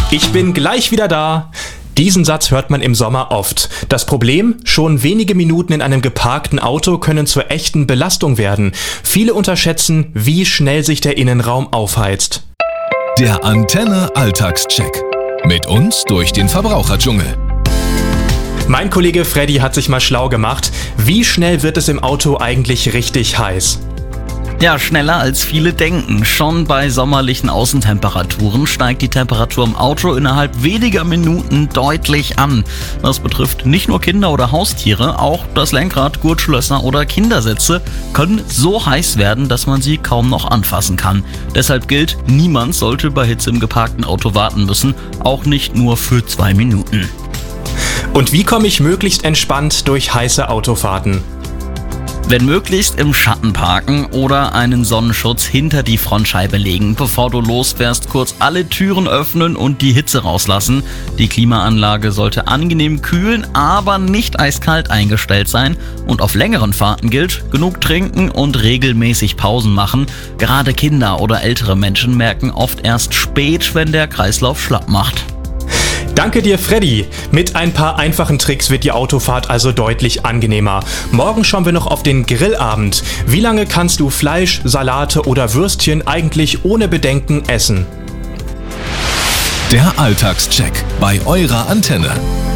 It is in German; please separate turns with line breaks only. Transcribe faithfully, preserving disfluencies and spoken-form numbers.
Ich bin gleich wieder da. Diesen Satz hört man im Sommer oft. Das Problem? Schon wenige Minuten in einem geparkten Auto können zur echten Belastung werden. Viele unterschätzen, wie schnell sich der Innenraum aufheizt.
Der Antenne Alltagscheck. Mit uns durch den Verbraucherdschungel.
Mein Kollege Freddy hat sich mal schlau gemacht. Wie schnell wird es im Auto eigentlich richtig heiß?
Ja, schneller als viele denken. Schon bei sommerlichen Außentemperaturen steigt die Temperatur im Auto innerhalb weniger Minuten deutlich an. Das betrifft nicht nur Kinder oder Haustiere, auch das Lenkrad, Gurtschlösser oder Kindersitze können so heiß werden, dass man sie kaum noch anfassen kann. Deshalb gilt, niemand sollte bei Hitze im geparkten Auto warten müssen, auch nicht nur für zwei Minuten.
Und wie komme ich möglichst entspannt durch heiße Autofahrten?
Wenn möglichst im Schatten parken oder einen Sonnenschutz hinter die Frontscheibe legen. Bevor du losfährst, kurz alle Türen öffnen und die Hitze rauslassen. Die Klimaanlage sollte angenehm kühlen, aber nicht eiskalt eingestellt sein. Und auf längeren Fahrten gilt, genug trinken und regelmäßig Pausen machen. Gerade Kinder oder ältere Menschen merken oft erst spät, wenn der Kreislauf schlapp macht.
Danke dir, Freddy. Mit ein paar einfachen Tricks wird die Autofahrt also deutlich angenehmer. Morgen schauen wir noch auf den Grillabend. Wie lange kannst du Fleisch, Salate oder Würstchen eigentlich ohne Bedenken essen?
Der Alltagscheck bei eurer Antenne.